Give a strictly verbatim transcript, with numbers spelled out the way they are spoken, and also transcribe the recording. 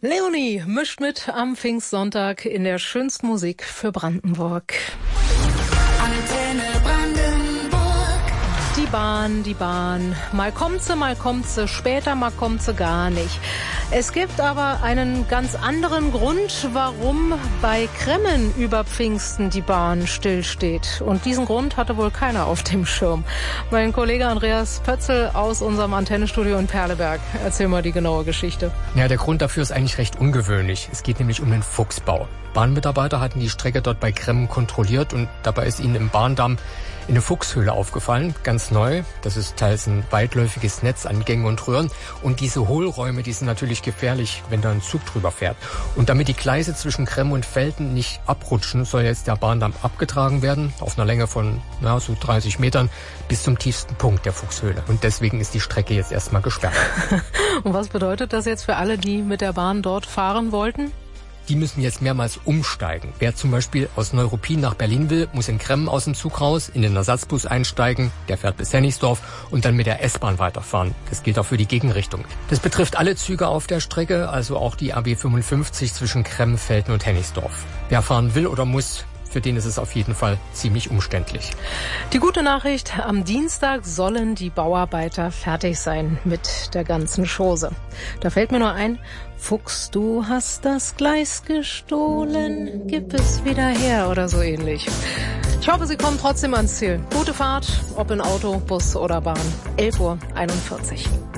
Leonie mischt mit am Pfingstsonntag in der schönsten Musik für Brandenburg. Antenne Brandenburg. Die Bahn, die Bahn. Mal kommt sie, mal kommt sie, später mal kommt sie gar nicht. Es gibt aber einen ganz anderen Grund, warum bei Kremmen über Pfingsten die Bahn stillsteht. Und diesen Grund hatte wohl keiner auf dem Schirm. Mein Kollege Andreas Pötzl aus unserem Antennenstudio in Perleberg. Erzähl mal die genaue Geschichte. Ja, der Grund dafür ist eigentlich recht ungewöhnlich. Es geht nämlich um den Fuchsbau. Bahnmitarbeiter hatten die Strecke dort bei Kremmen kontrolliert und dabei ist ihnen im Bahndamm eine Fuchshöhle aufgefallen, ganz neu. Das ist teils ein weitläufiges Netz an Gängen und Röhren. Und diese Hohlräume, die sind natürlich gefährlich, wenn da ein Zug drüber fährt. Und damit die Gleise zwischen Kremme und Velten nicht abrutschen, soll jetzt der Bahndamm abgetragen werden, auf einer Länge von ja, so dreißig Metern, bis zum tiefsten Punkt der Fuchshöhle. Und deswegen ist die Strecke jetzt erstmal gesperrt. Und was bedeutet das jetzt für alle, die mit der Bahn dort fahren wollten? Die müssen jetzt mehrmals umsteigen. Wer zum Beispiel aus Neuruppin nach Berlin will, muss in Kremmen aus dem Zug raus, in den Ersatzbus einsteigen, der fährt bis Hennigsdorf und dann mit der S-Bahn weiterfahren. Das gilt auch für die Gegenrichtung. Das betrifft alle Züge auf der Strecke, also auch die A B fünfundfünfzig zwischen Kremmen, Velten und Hennigsdorf. Wer fahren will oder muss, für den ist es auf jeden Fall ziemlich umständlich. Die gute Nachricht, am Dienstag sollen die Bauarbeiter fertig sein mit der ganzen Chose. Da fällt mir nur ein, Fuchs, du hast das Gleis gestohlen, gib es wieder her oder so ähnlich. Ich hoffe, Sie kommen trotzdem ans Ziel. Gute Fahrt, ob in Auto, Bus oder Bahn. elf Uhr einundvierzig.